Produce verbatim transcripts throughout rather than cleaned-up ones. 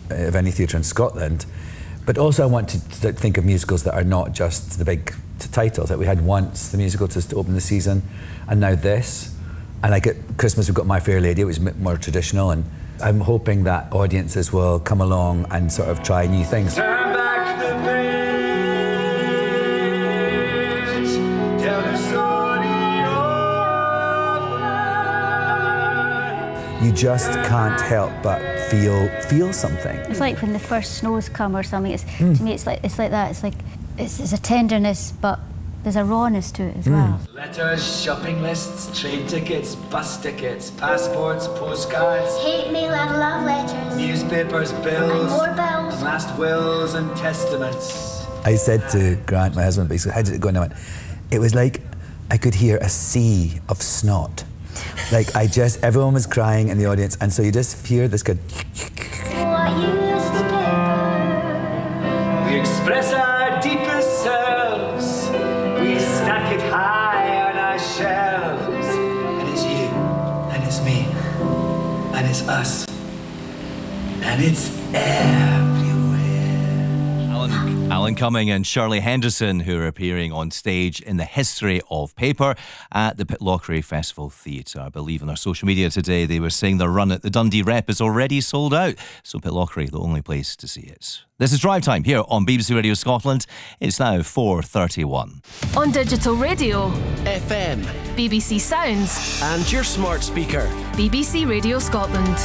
of any theatre in Scotland. But also I want to, to think of musicals that are not just the big t- titles. Like we had once the musical to, to open the season, and now this. And like at Christmas we've got My Fair Lady, which is more traditional, and I'm hoping that audiences will come along and sort of try new things. Turn back the page, tell the story of life. You just can't help but feel feel something. It's like when the first snows come or something. It's Mm. to me, it's like it's like that. It's like it's, it's a tenderness, but there's a rawness to it as Mm. well. Letters, shopping lists, train tickets, bus tickets, passports, postcards, Hate mail and love letters. newspapers, bills, And more bills. last wills and testaments. I said to Grant, my husband, basically, how did it go? And I went, it was like I could hear a sea of snot. Like I just, everyone was crying in the audience, and so you just hear this good. What used to We express our deepest selves. We stack it high on our shelves. And it's you, and it's me, and it's us, and it's everywhere. Alan, Alan Cumming and Shirley Henderson, who are appearing on stage in The History of Paper at the Pitlochry Festival Theatre. I believe on their social media today they were saying their run at the Dundee Rep is already sold out. So Pitlochry, the only place to see it. This is Drive Time here on B B C Radio Scotland. It's now four thirty-one. On digital radio, F M, B B C Sounds, and your smart speaker. B B C Radio Scotland.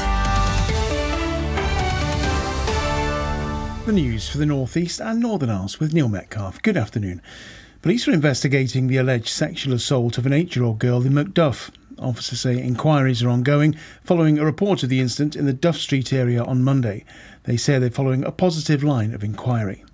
The news for the North East and Northern Isles with Neil Metcalfe. Good afternoon. Police are investigating the alleged sexual assault of an eight-year-old girl in Macduff. Officers say inquiries are ongoing following a report of the incident in the Duff Street area on Monday. They say they're following a positive line of inquiry.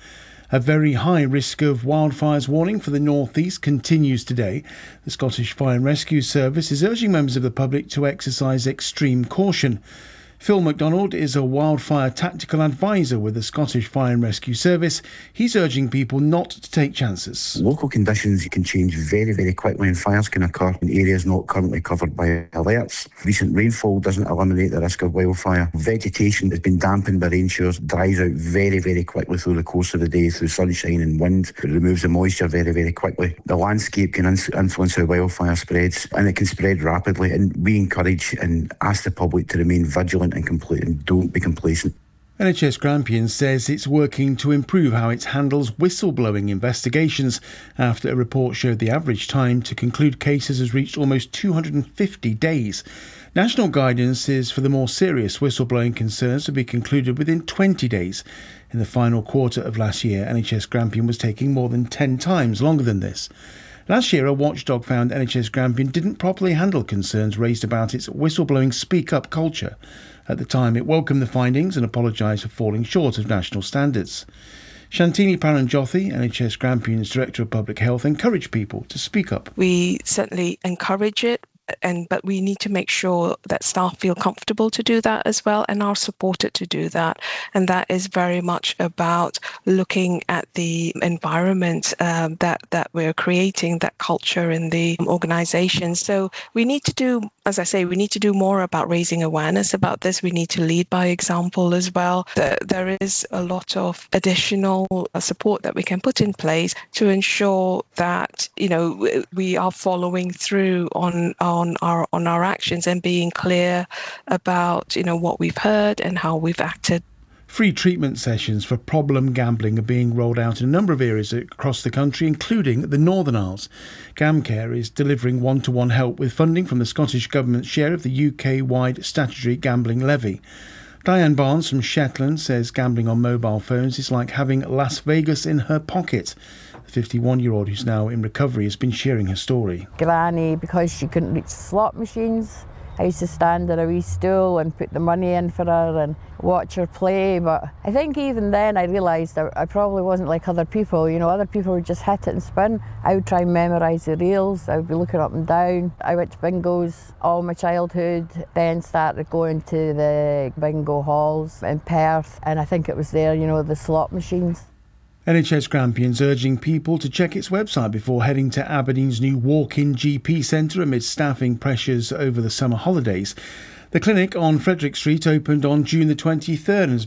A very high risk of wildfires warning for the North East continues today. The Scottish Fire and Rescue Service is urging members of the public to exercise extreme caution. Phil MacDonald is a wildfire tactical advisor with the Scottish Fire and Rescue Service. He's urging people not to take chances. Local conditions can change very, very quickly and fires can occur in areas not currently covered by alerts. Recent rainfall doesn't eliminate the risk of wildfire. Vegetation has been dampened by rain showers, dries out very, very quickly through the course of the day through sunshine and wind. It removes the moisture very, very quickly. The landscape can in- influence how wildfire spreads, and it can spread rapidly, and we encourage and ask the public to remain vigilant and complete and don't be complacent. N H S Grampians says it's working to improve how it handles whistleblowing investigations after a report showed the average time to conclude cases has reached almost two hundred fifty days. National guidance is for the more serious whistleblowing concerns to be concluded within twenty days. In the final quarter of last year, N H S Grampian was taking more than ten times longer than this. Last year, a watchdog found N H S Grampian didn't properly handle concerns raised about its whistleblowing speak-up culture. At the time, it welcomed the findings and apologised for falling short of national standards. Shantini Paranjothi, N H S Grampian's Director of Public Health, encouraged people to speak up. We certainly encourage it, and but we need to make sure that staff feel comfortable to do that as well and are supported to do that. And that is very much about looking at the environment um, that, that we're creating, that culture in the organisation. So we need to do, as I say, we need to do more about raising awareness about this. We need to lead by example as well. There, there is a lot of additional support that we can put in place to ensure that, you know, we are following through on our on our on our actions and being clear about, you know, what we've heard and how we've acted. Free treatment sessions for problem gambling are being rolled out in a number of areas across the country, including the Northern Isles. GamCare is delivering one-to-one help with funding from the Scottish Government's share of the U K-wide statutory gambling levy. Diane Barnes from Shetland says gambling on mobile phones is like having Las Vegas in her pocket. The fifty-one-year-old, who's now in recovery, has been sharing her story. Granny, because she couldn't reach slot machines, I used to stand on a wee stool and put the money in for her and watch her play. But I think even then I realised I, I probably wasn't like other people. You know, other people would just hit it and spin. I would try and memorise the reels. I would be looking up and down. I went to bingos all my childhood, then started going to the bingo halls in Perth. And I think it was there, you know, the slot machines. N H S Grampians urging people to check its website before heading to Aberdeen's new walk-in G P centre amid staffing pressures over the summer holidays. The clinic on Frederick Street opened on June the twenty-third and has